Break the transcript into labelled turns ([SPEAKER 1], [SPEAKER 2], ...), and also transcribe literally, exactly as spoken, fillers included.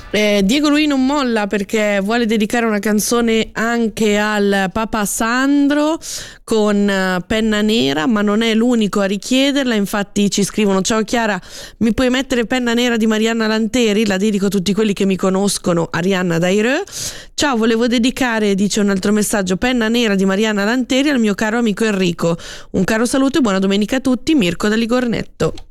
[SPEAKER 1] Eh, Diego Lui non molla perché vuole dedicare una canzone anche al Papa Sandro con eh, Penna Nera, ma non è l'unico a richiederla. Infatti ci scrivono: ciao Chiara, mi puoi mettere Penna Nera di Marianna Lanteri? La dedico a tutti quelli che mi conoscono, Arianna Daire. Ciao, volevo dedicare, dice un altro messaggio, Penna Nera di Marianna Lanteri al mio caro amico Enrico. Un caro saluto e buona domenica a tutti, Mirko da Ligornetto.